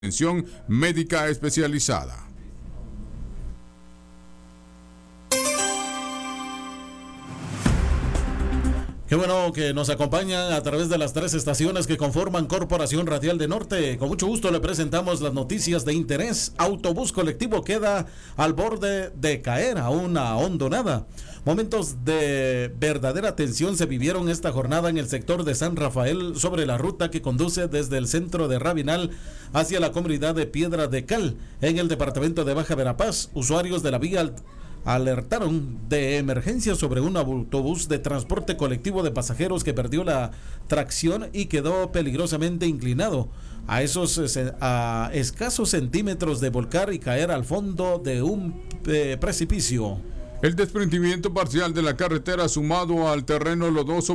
atención médica especializada. Qué bueno que nos acompañan a través de las 3 estaciones que conforman Corporación Radial de Norte. Con mucho gusto le presentamos las noticias de interés. Autobús colectivo queda al borde de caer a una hondonada. Momentos de verdadera tensión se vivieron esta jornada en el sector de San Rafael sobre la ruta que conduce desde el centro de Rabinal hacia la comunidad de Piedra de Cal, en el departamento de Baja Verapaz. Usuarios de la vía alertaron de emergencia sobre un autobús de transporte colectivo de pasajeros que perdió la tracción y quedó peligrosamente inclinado a escasos centímetros de volcar y caer al fondo de un precipicio. El desprendimiento parcial de la carretera sumado al terreno lodoso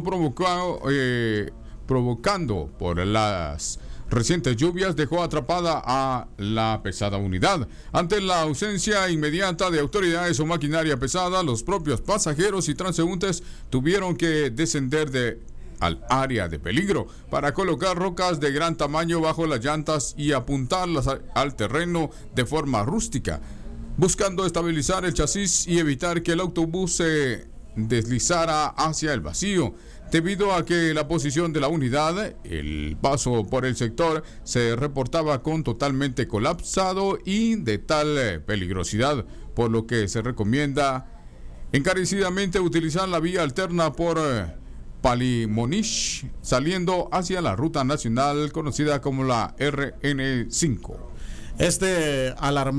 provocando por las recientes lluvias dejó atrapada a la pesada unidad. Ante la ausencia inmediata de autoridades o maquinaria pesada, los propios pasajeros y transeúntes tuvieron que descender al área de peligro para colocar rocas de gran tamaño bajo las llantas y apuntarlas al terreno de forma rústica, buscando estabilizar el chasis y evitar que el autobús se deslizara hacia el vacío. Debido a que la posición de la unidad, el paso por el sector se reportaba con totalmente colapsado y de tal peligrosidad, por lo que se recomienda encarecidamente utilizar la vía alterna por Palimonish, saliendo hacia la ruta nacional conocida como la RN5. Este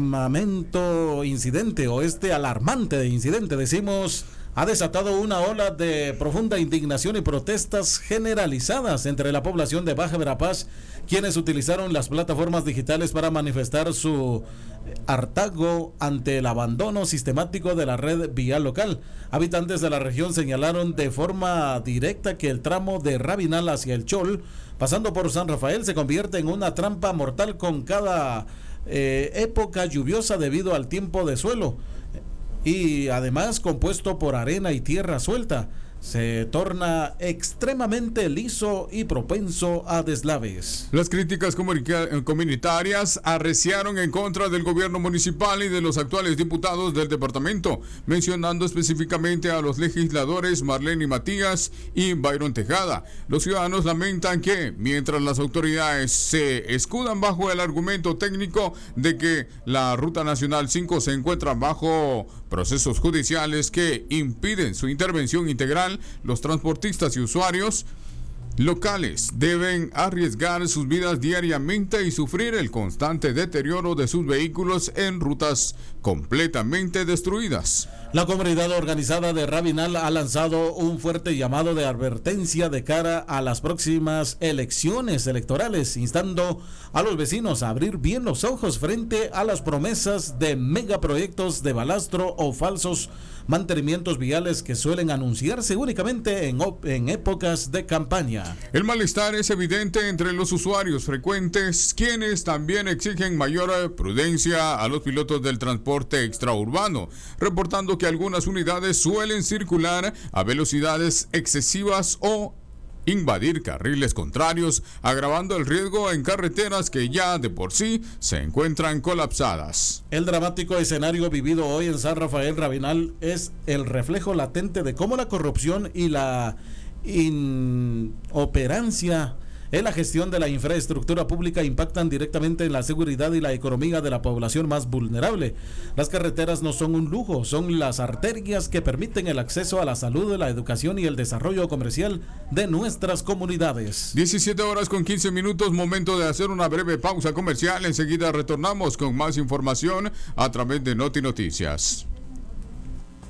alarmante incidente, decimos, ha desatado una ola de profunda indignación y protestas generalizadas entre la población de Baja Verapaz, quienes utilizaron las plataformas digitales para manifestar su hartazgo ante el abandono sistemático de la red vial local. Habitantes de la región señalaron de forma directa que el tramo de Rabinal hacia el Chol, pasando por San Rafael, se convierte en una trampa mortal con cada época lluviosa debido al tiempo de suelo, y además compuesto por arena y tierra suelta, se torna extremadamente liso y propenso a deslaves. Las críticas comunitarias arreciaron en contra del gobierno municipal y de los actuales diputados del departamento, mencionando específicamente a los legisladores Marlene Matías y Byron Tejada. Los ciudadanos lamentan que, mientras las autoridades se escudan bajo el argumento técnico de que la Ruta Nacional 5 se encuentra bajo procesos judiciales que impiden su intervención integral, los transportistas y usuarios locales deben arriesgar sus vidas diariamente y sufrir el constante deterioro de sus vehículos en rutas completamente destruidas. La comunidad organizada de Rabinal ha lanzado un fuerte llamado de advertencia de cara a las próximas elecciones electorales, instando a los vecinos a abrir bien los ojos frente a las promesas de megaproyectos de balastro o falsos mantenimientos viales que suelen anunciarse únicamente en épocas de campaña. El malestar es evidente entre los usuarios frecuentes, quienes también exigen mayor prudencia a los pilotos del transporte extraurbano, reportando que algunas unidades suelen circular a velocidades excesivas o invadir carriles contrarios, agravando el riesgo en carreteras que ya de por sí se encuentran colapsadas. El dramático escenario vivido hoy en San Rafael Rabinal es el reflejo latente de cómo la corrupción y la inoperancia en la gestión de la infraestructura pública impactan directamente en la seguridad y la economía de la población más vulnerable. Las carreteras no son un lujo, son las arterias que permiten el acceso a la salud, la educación y el desarrollo comercial de nuestras comunidades. 17:15, momento de hacer una breve pausa comercial. Enseguida retornamos con más información a través de Noti Noticias.